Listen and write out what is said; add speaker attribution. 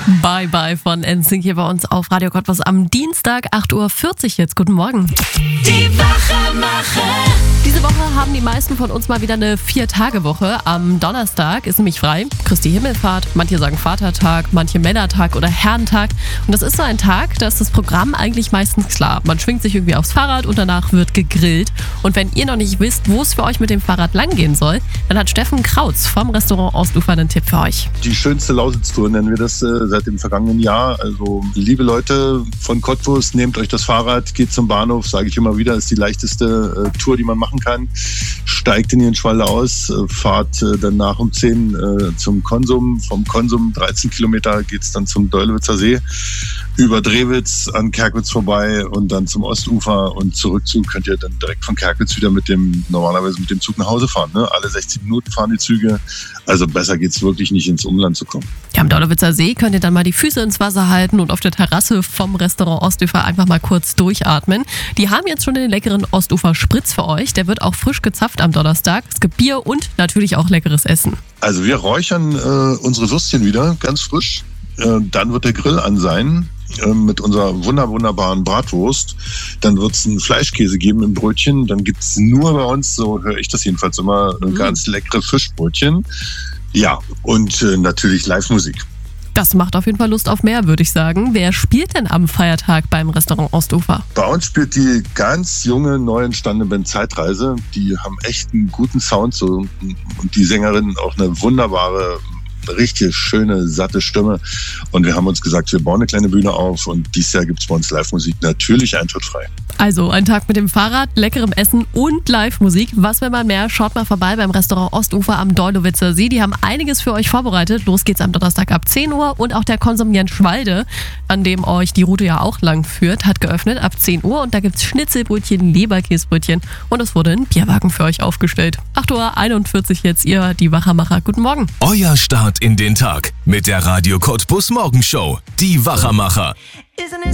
Speaker 1: Bye Bye von NSYNC hier bei uns auf Radio Cottbus am Dienstag, 8.40 Uhr jetzt. Guten Morgen.
Speaker 2: Die Wachemacher.
Speaker 1: Diese Woche haben die meisten von uns mal wieder eine 4-Tage-Woche. Am Donnerstag ist nämlich frei, Christi Himmelfahrt. Manche sagen Vatertag, manche Männertag oder Herrentag. Und das ist so ein Tag, da ist das Programm eigentlich meistens klar. Man schwingt sich irgendwie aufs Fahrrad und danach wird gegrillt. Und wenn ihr noch nicht wisst, wo es für euch mit dem Fahrrad langgehen soll, dann hat Steffen Krautz vom Restaurant Ostufer einen Tipp für euch.
Speaker 3: Die schönste Lausitztour nennen wir das seit dem vergangenen Jahr. Also liebe Leute von Cottbus, nehmt euch das Fahrrad, geht zum Bahnhof, sage ich immer wieder, ist die leichteste Tour, die man machen kann. Steigt in Jenschwalde aus, fahrt danach um 10 zum Konsum. Vom Konsum 13 Kilometer geht es dann zum Deulewitzer See, über Drewitz an Kerkwitz vorbei und dann zum Ostufer und zurückzug könnt ihr dann direkt von Kerkwitz wieder normalerweise mit dem Zug nach Hause fahren. Ne? Alle 60 Minuten fahren die Züge. Also besser geht's wirklich nicht, ins Umland zu kommen.
Speaker 1: Ja, am Deulewitzer See könnt ihr dann mal die Füße ins Wasser halten und auf der Terrasse vom Restaurant Ostufer einfach mal kurz durchatmen. Die haben jetzt schon den leckeren Ostufer Spritz für euch. Der wird auch frisch gezapft am Donnerstag. Es gibt Bier und natürlich auch leckeres Essen.
Speaker 3: Also wir räuchern unsere Würstchen wieder ganz frisch. Dann wird der Grill an sein mit unserer wunderbaren Bratwurst. Dann wird es einen Fleischkäse geben im Brötchen. Dann gibt es nur bei uns, so höre ich das jedenfalls immer, ganz leckere Fischbrötchen. Ja, und natürlich Live-Musik.
Speaker 1: Das macht auf jeden Fall Lust auf mehr, würde ich sagen. Wer spielt denn am Feiertag beim Restaurant Ostufer?
Speaker 3: Bei uns spielt die ganz junge, neu entstandene Band Zeitreise. Die haben echt einen guten Sound so, und die Sängerin auch eine wunderbare, richtig schöne, satte Stimme. Und wir haben uns gesagt, wir bauen eine kleine Bühne auf und dieses Jahr gibt es bei uns Live-Musik, natürlich eintrittfrei.
Speaker 1: Also ein Tag mit dem Fahrrad, leckerem Essen und Live-Musik. Was will man mehr? Schaut mal vorbei beim Restaurant Ostufer am Deulewitzer See. Die haben einiges für euch vorbereitet. Los geht's am Donnerstag ab 10 Uhr und auch der Konsum Jenschwalde, an dem euch die Route ja auch lang führt, hat geöffnet ab 10 Uhr und da gibt's Schnitzelbrötchen, Leberkäsbrötchen und es wurde ein Bierwagen für euch aufgestellt. 8.41 Uhr jetzt, ihr die Wachemacher. Guten Morgen.
Speaker 2: Euer Start in den Tag mit der Radio Cottbus Morgenshow. Die Wachemacher.